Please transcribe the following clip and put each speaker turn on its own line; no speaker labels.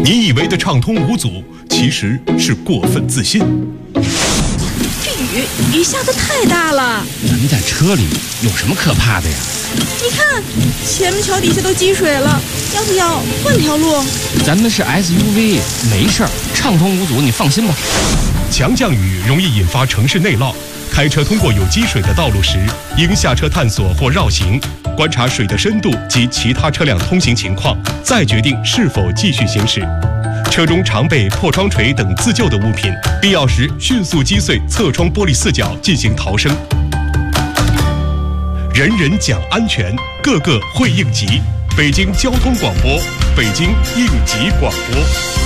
你以为的畅通无阻，其实是过分自信。
这雨下得太大了，
咱们在车里有什么可怕的呀？
你看前面桥底下都积水了，要不要换条路？
咱们是 SUV， 没事儿，畅通无阻，你放心吧。
强降雨容易引发城市内涝，开车通过有积水的道路时，应下车探索或绕行，观察水的深度及其他车辆通行情况，再决定是否继续行驶。车中常备破窗锤等自救的物品，必要时迅速击碎侧窗玻璃四角进行逃生。人人讲安全，个个会应急。北京交通广播，北京应急广播。